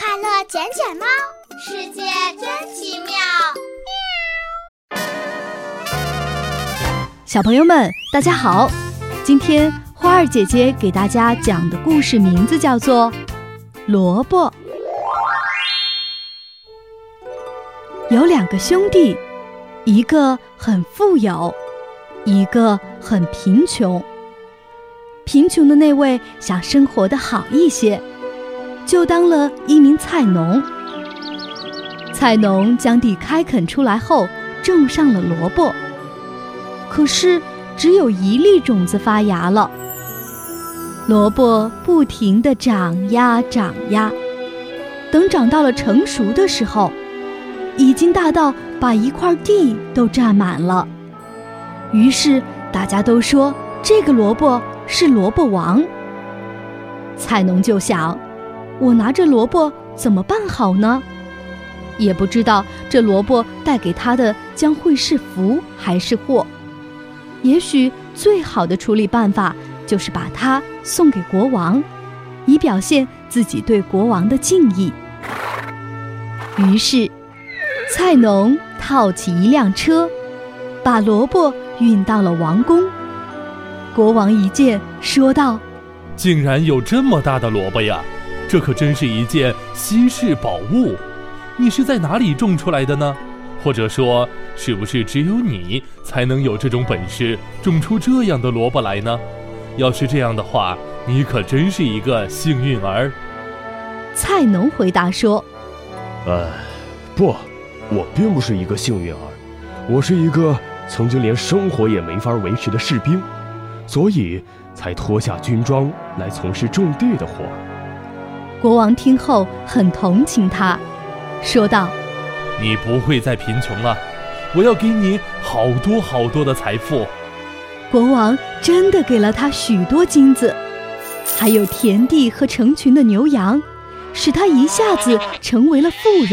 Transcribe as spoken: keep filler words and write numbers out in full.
快乐捡捡猫，世界真奇妙。 小朋友们大家好，今天花儿姐姐给大家讲的故事名字叫做萝卜。有两个兄弟，一个很富有，一个很贫穷。贫穷的那位想生活得好一些，就当了一名菜农。菜农将地开垦出来后，种上了萝卜。可是只有一粒种子发芽了，萝卜不停地长呀长呀，等长到了成熟的时候，已经大到把一块地都占满了。于是大家都说这个萝卜是萝卜王。菜农就想，我拿着萝卜怎么办好呢？也不知道这萝卜带给他的将会是福还是祸。也许最好的处理办法就是把它送给国王，以表现自己对国王的敬意。于是菜农套起一辆车，把萝卜运到了王宫。国王一见，说道： 竟然有这么大的萝卜呀，这可真是一件稀世宝物。你是在哪里种出来的呢？或者说，是不是只有你才能有这种本事种出这样的萝卜来呢？要是这样的话，你可真是一个幸运儿。 菜农回答说： 呃，不，我并不是一个幸运儿，我是一个曾经连生活也没法维持的士兵，所以才脱下军装来从事种地的活。 国王听后很同情他，说道： 你不会再贫穷了，我要给你好多好多的财富。 国王真的给了他许多金子，还有田地和成群的牛羊，使他一下子成为了富人。